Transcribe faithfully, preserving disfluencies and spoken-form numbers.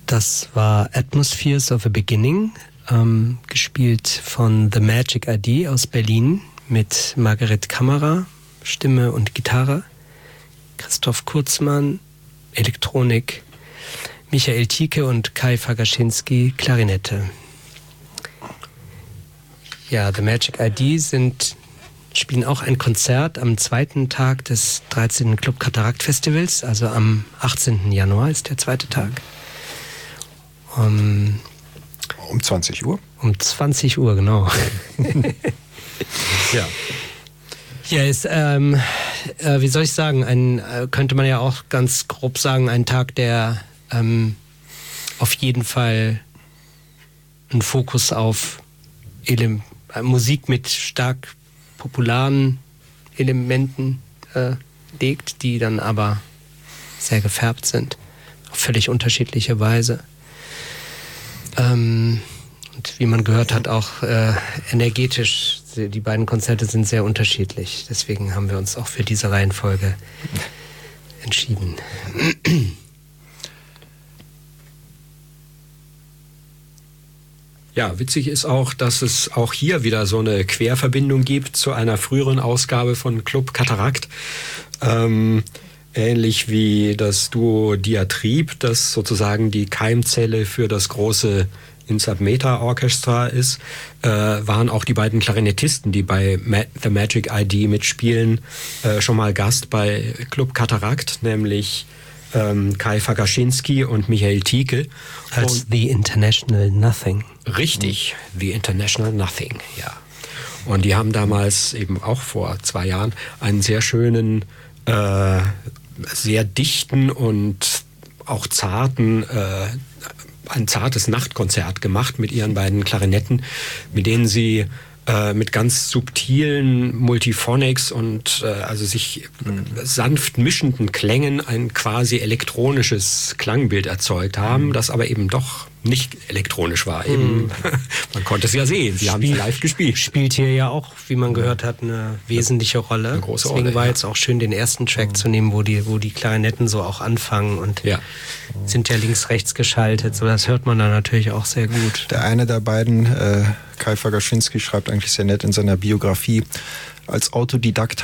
Das war Atmospheres of a Beginning, ähm, gespielt von The Magic I D aus Berlin mit Margaret Kammerer, Stimme und Gitarre, Christoph Kurzmann, Elektronik, Michael Thieke und Kai Fagaschinski, Klarinette. Ja, The Magic I D sind, spielen auch ein Konzert am zweiten Tag des dreizehnten Club Katarakt Festivals, also am achtzehnten Januar ist der zweite Tag. Um, um zwanzig Uhr? Um zwanzig Uhr, genau. Ja. Ja, ist, ähm, äh, wie soll ich sagen, ein, äh, könnte man ja auch ganz grob sagen, ein Tag, der ähm, auf jeden Fall einen Fokus auf Ele- äh, Musik mit stark popularen Elementen äh, legt, die dann aber sehr gefärbt sind, auf völlig unterschiedliche Weise. Ähm, und wie man gehört hat, auch äh, energetisch. Die beiden Konzerte sind sehr unterschiedlich. Deswegen haben wir uns auch für diese Reihenfolge entschieden. Ja, witzig ist auch, dass es auch hier wieder so eine Querverbindung gibt zu einer früheren Ausgabe von Club Katarakt. Ähm, ähnlich wie das Duo Diatrieb, das sozusagen die Keimzelle für das große Insub Meta Orchestra ist, äh, waren auch die beiden Klarinettisten, die bei Ma- The Magic I D mitspielen, äh, schon mal Gast bei Club Katarakt, nämlich ähm, Kai Fagaschinski und Michael Thieke. Als und The International Nothing. Richtig, The International Nothing, ja. Und die haben damals eben auch vor zwei Jahren einen sehr schönen, äh, sehr dichten und auch zarten äh, ein zartes Nachtkonzert gemacht mit ihren beiden Klarinetten, mit denen sie äh, mit ganz subtilen Multiphonics und äh, also sich mhm. sanft mischenden Klängen ein quasi elektronisches Klangbild erzeugt haben, mhm. das aber eben doch nicht elektronisch war. Eben, mhm. Man konnte es ja sehen, sie haben es live gespielt. Spielt hier ja auch, wie man gehört hat, eine wesentliche Rolle. Eine große Deswegen Rolle, war ja. jetzt auch schön, den ersten Track mhm. zu nehmen, wo die, wo die Klarinetten so auch anfangen und ja. sind ja links-rechts geschaltet. So, das hört man dann natürlich auch sehr gut. Der eine der beiden, äh, Kai Fagaschinski, schreibt eigentlich sehr nett in seiner Biografie, als Autodidakt